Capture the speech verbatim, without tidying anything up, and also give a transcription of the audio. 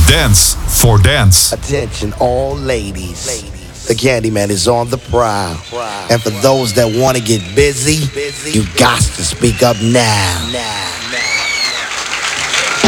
Dance for Dance. Attention, all ladies. The Candyman is on the prowl. And for those that want to get busy, you got to speak up now.